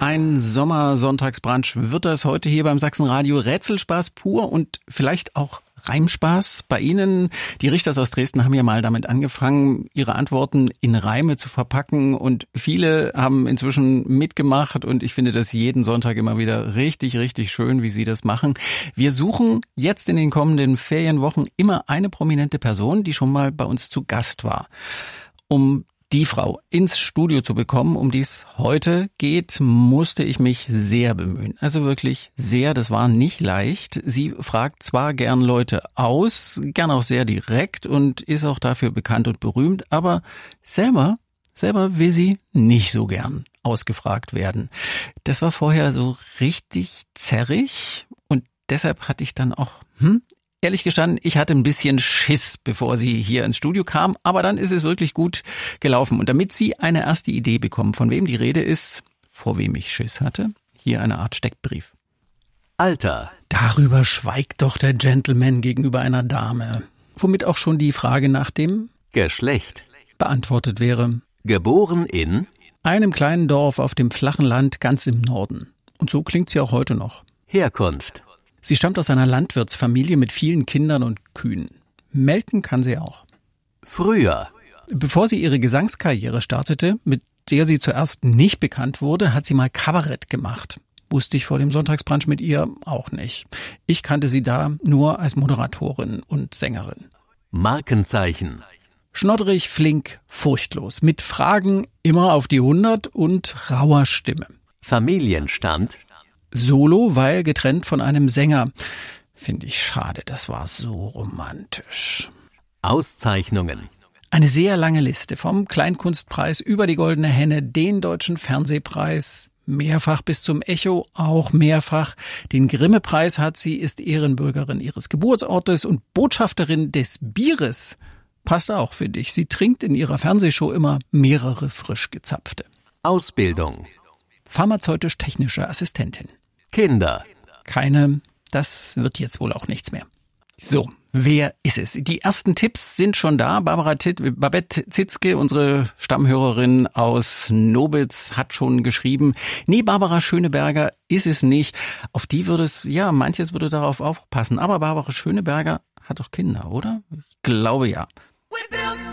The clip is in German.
Ein Sommersonntagsbrunch wird das heute hier beim Sachsenradio. Rätselspaß pur und vielleicht auch Reimspaß. Bei Ihnen, die Richters aus Dresden, haben ja mal damit angefangen, ihre Antworten in Reime zu verpacken. Und viele haben inzwischen mitgemacht. Und ich finde das jeden Sonntag immer wieder richtig, richtig schön, wie Sie das machen. Wir suchen jetzt in den kommenden Ferienwochen immer eine prominente Person, die schon mal bei uns zu Gast war. Um die Frau ins Studio zu bekommen, um die es heute geht, musste ich mich sehr bemühen. Also wirklich sehr, das war nicht leicht. Sie fragt zwar gern Leute aus, gern auch sehr direkt und ist auch dafür bekannt und berühmt, aber selber will sie nicht so gern ausgefragt werden. Das war vorher so richtig zerrig und deshalb hatte ich dann auch, ehrlich gestanden, ich hatte ein bisschen Schiss, bevor sie hier ins Studio kam, aber dann ist es wirklich gut gelaufen. Und damit Sie eine erste Idee bekommen, von wem die Rede ist, vor wem ich Schiss hatte, hier eine Art Steckbrief. Alter. Darüber schweigt doch der Gentleman gegenüber einer Dame, womit auch schon die Frage nach dem Geschlecht. beantwortet wäre. Geboren in Einem kleinen Dorf auf dem flachen Land ganz im Norden. Und so klingt sie auch heute noch. Herkunft. Sie stammt aus einer Landwirtsfamilie mit vielen Kindern und Kühen. Melken kann sie auch. Früher. Bevor sie ihre Gesangskarriere startete, mit der sie zuerst nicht bekannt wurde, hat sie mal Kabarett gemacht. Wusste ich vor dem Sonntagsbrunch mit ihr auch nicht. Ich kannte sie da nur als Moderatorin und Sängerin. Markenzeichen. Schnodderig, flink, furchtlos. Mit Fragen immer auf die 100 und rauer Stimme. Familienstand. Solo, weil getrennt von einem Sänger. Finde ich schade, das war so romantisch. Auszeichnungen. Eine sehr lange Liste, vom Kleinkunstpreis über die Goldene Henne, den Deutschen Fernsehpreis, mehrfach bis zum Echo, auch mehrfach. Den Grimme-Preis hat sie, ist Ehrenbürgerin ihres Geburtsortes und Botschafterin des Bieres. Passt auch, finde ich. Sie trinkt in ihrer Fernsehshow immer mehrere frisch gezapfte. Ausbildung. Pharmazeutisch-technische Assistentin. Kinder. Keine, das wird jetzt wohl auch nichts mehr. So, wer ist es? Die ersten Tipps sind schon da. Babette Zitzke, unsere Stammhörerin aus Nobitz, hat schon geschrieben, nee, Barbara Schöneberger ist es nicht. Auf die würde es, ja, manches würde darauf aufpassen. Aber Barbara Schöneberger hat doch Kinder, oder? Ich glaube ja.